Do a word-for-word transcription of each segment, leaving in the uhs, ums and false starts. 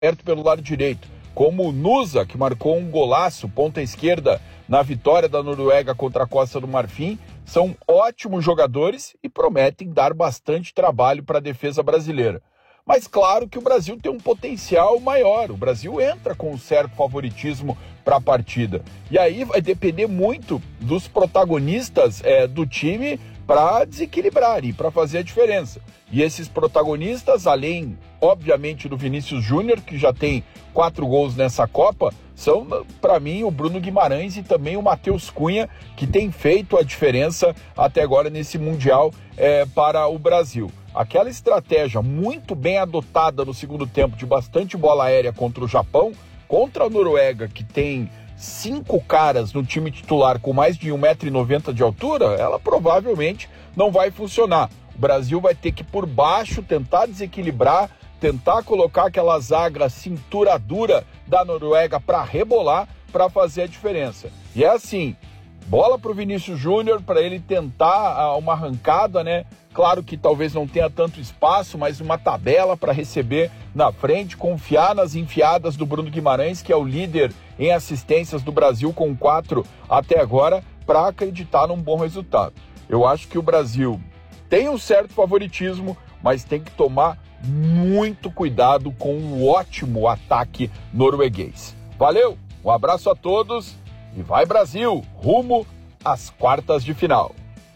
aberto pelo lado direito, como o Nusa, que marcou um golaço, ponta esquerda, na vitória da Noruega contra a Costa do Marfim, são ótimos jogadores e prometem dar bastante trabalho para a defesa brasileira. Mas claro que o Brasil tem um potencial maior, o Brasil entra com um certo favoritismo para a partida. E aí vai depender muito dos protagonistas é, do time para desequilibrar e para fazer a diferença. E esses protagonistas, além, obviamente, do Vinícius Júnior, que já tem quatro gols nessa Copa, são, para mim, o Bruno Guimarães e também o Matheus Cunha, que tem feito a diferença até agora nesse Mundial é, para o Brasil. Aquela estratégia muito bem adotada no segundo tempo de bastante bola aérea contra o Japão, contra a Noruega, que tem cinco caras no time titular com mais de um metro e noventa de altura, ela provavelmente não vai funcionar. O Brasil vai ter que, por baixo, tentar desequilibrar, tentar colocar aquela zaga cintura dura da Noruega para rebolar, para fazer a diferença. E é assim, bola para o Vinícius Júnior, para ele tentar uma arrancada, né? Claro que talvez não tenha tanto espaço, mas uma tabela para receber na frente, confiar nas enfiadas do Bruno Guimarães, que é o líder em assistências do Brasil com quatro até agora, para acreditar num bom resultado. Eu acho que o Brasil tem um certo favoritismo, mas tem que tomar muito cuidado com o ótimo ataque norueguês. Valeu, um abraço a todos e vai Brasil, rumo às quartas de final.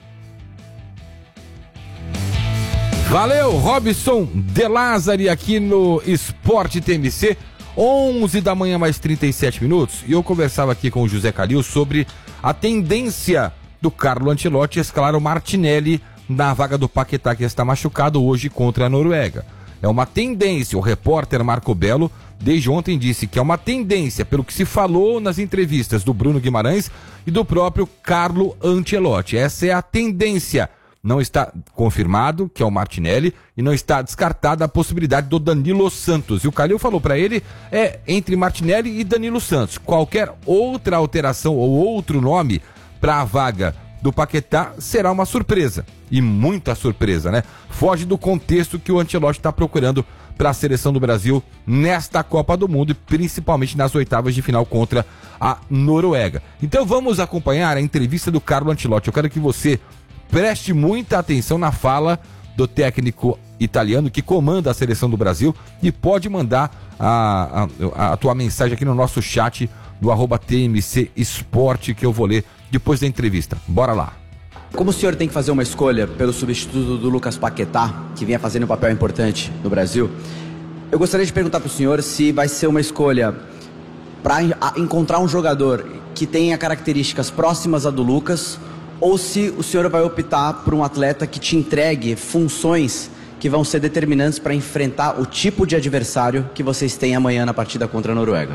Valeu, Robson De Lázari aqui no Esporte T M C, onze da manhã mais trinta e sete minutos, e eu conversava aqui com o José Calil sobre a tendência do Carlo Ancelotti escalar o Martinelli na vaga do Paquetá, que está machucado hoje contra a Noruega. É uma tendência, o repórter Marco Belo desde ontem disse que é uma tendência pelo que se falou nas entrevistas do Bruno Guimarães e do próprio Carlo Ancelotti. Essa é a tendência. Não está confirmado que é o Martinelli e não está descartada a possibilidade do Danilo Santos. E o Calil falou para ele, é entre Martinelli e Danilo Santos. Qualquer outra alteração ou outro nome para a vaga do Paquetá será uma surpresa. E muita surpresa, né? Foge do contexto que o Ancelotti está procurando para a seleção do Brasil nesta Copa do Mundo e principalmente nas oitavas de final contra a Noruega. Então vamos acompanhar a entrevista do Carlo Ancelotti. Eu quero que você preste muita atenção na fala do técnico italiano que comanda a seleção do Brasil e pode mandar a, a, a tua mensagem aqui no nosso chat do arroba T M C Esporte, que eu vou ler depois da entrevista. Bora lá. Como o senhor tem que fazer uma escolha pelo substituto do Lucas Paquetá, que vinha fazendo um papel importante no Brasil, eu gostaria de perguntar para o senhor se vai ser uma escolha para encontrar um jogador que tenha características próximas à do Lucas, ou se o senhor vai optar por um atleta que te entregue funções que vão ser determinantes para enfrentar o tipo de adversário que vocês têm amanhã na partida contra a Noruega.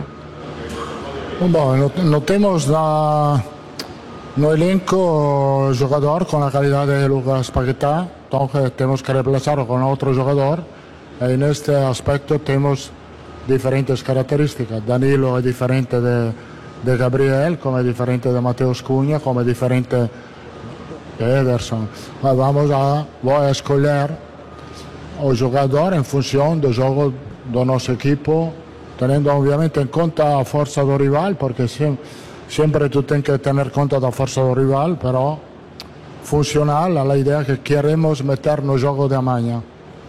Bom, não temos na, no elenco jogador com a qualidade de Lucas Paquetá, então temos que reemplazarlo com outro jogador, e neste aspecto temos diferentes características. Danilo é diferente de, de Gabriel, como é diferente de Matheus Cunha, como é diferente de Ederson. Mas vamos a, vou a escolher o jogador em função do jogo do nosso equipo, tendo obviamente em conta a força do rival, porque sempre, sempre tu tens que ter conta da força do rival, però funcional a ideia que queremos meter no jogo de amanhã.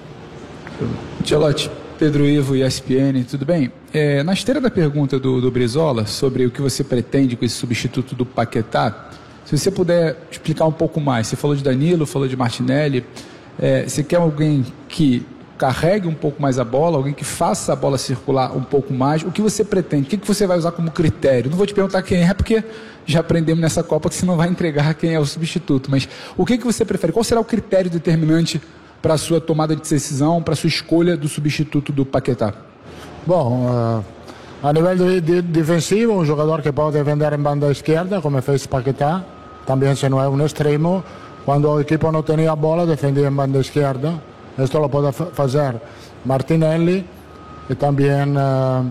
Ancelotti, Pedro Ivo, E S P N, tudo bem? É, na esteira da pergunta do, do Brizola sobre o que você pretende com esse substituto do Paquetá, se você puder explicar um pouco mais. Você falou de Danilo, falou de Martinelli. É, você quer alguém que carregue um pouco mais a bola, alguém que faça a bola circular um pouco mais? O que você pretende? O que, que você vai usar como critério? Não vou te perguntar quem é, porque já aprendemos nessa Copa que você não vai entregar quem é o substituto. Mas o que, que você prefere? Qual será o critério determinante para a sua tomada de decisão, para a sua escolha do substituto do Paquetá? Bom, uh, a nível de, de, defensivo, um jogador que pode defender em banda esquerda, como fez Paquetá, também se não é um extremo, quando o equipo não tinha a bola, defendia em banda esquerda. Isto lo pode fazer Martinelli e também uh,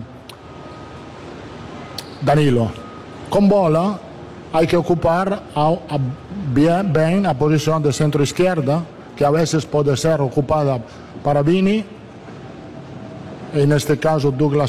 Danilo. Com bola, há que ocupar a, a, bem, bem a posição de centro-esquerda, que a vezes pode ser ocupada para Vini, e neste caso Douglas